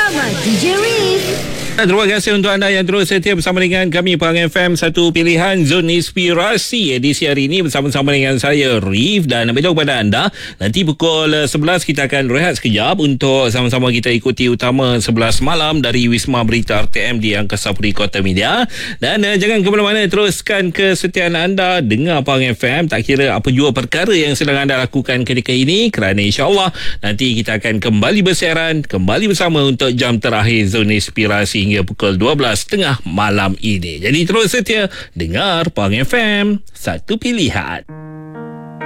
bersama DJ Reef. Terima kasih untuk anda yang terus setia bersama dengan kami Pahang FM, satu pilihan Zon Inspirasi. Edisi hari ini bersama-sama dengan saya Reef, dan nak beritahu kepada anda nanti pukul 11 kita akan rehat sekejap untuk sama-sama kita ikuti utama 11 malam dari Wisma Berita RTM di Angkasa Puri Kota Media. Dan jangan ke mana-mana, teruskan kesetiaan anda dengar Pahang FM, tak kira apa jua perkara yang sedang anda lakukan ketika ini, kerana insyaAllah nanti kita akan kembali bersiaran, kembali bersama untuk jam terakhir Zon Inspirasi hingga pukul 12.30 malam ini. Jadi terus setia dengar Pahang FM, satu pilihan.